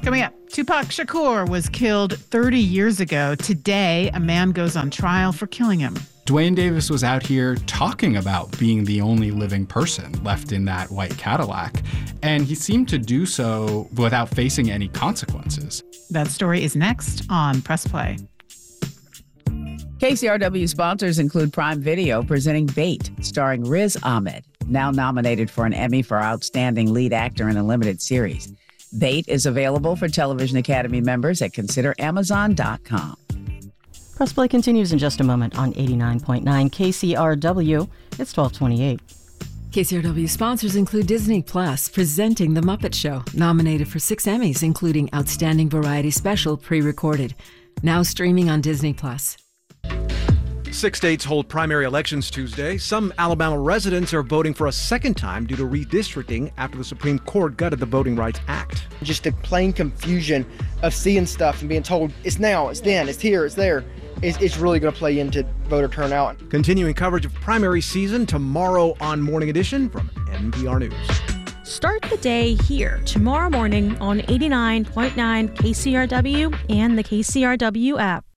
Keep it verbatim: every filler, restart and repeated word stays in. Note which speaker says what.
Speaker 1: Coming up, Tupac Shakur was killed thirty years ago. Today, a man goes on trial for killing him.
Speaker 2: Duane Davis was out here talking about being the only living person left in that white Cadillac, and he seemed to do so without facing any consequences.
Speaker 1: That story is next on Press Play.
Speaker 3: K C R W sponsors include Prime Video presenting Bait, starring Riz Ahmed, now nominated for an Emmy for Outstanding Lead Actor in a Limited Series. Bait is available for Television Academy members at consider amazon dot com.
Speaker 4: Press Play continues in just a moment on eighty-nine point nine K C R W. It's twelve twenty-eight.
Speaker 5: K C R W sponsors include Disney Plus, presenting The Muppet Show, nominated for six Emmys, including Outstanding Variety Special pre-recorded. Now streaming on Disney Plus.
Speaker 6: Six states hold primary elections Tuesday. Some Alabama residents are voting for a second time due to redistricting after the Supreme Court gutted the Voting Rights Act.
Speaker 7: Just the plain confusion of seeing stuff and being told it's now, it's then, it's here, it's there. It's, it's really going to play into voter turnout.
Speaker 6: Continuing coverage of primary season tomorrow on Morning Edition from N P R News.
Speaker 8: Start the day here tomorrow morning on eighty-nine point nine K C R W and the K C R W app.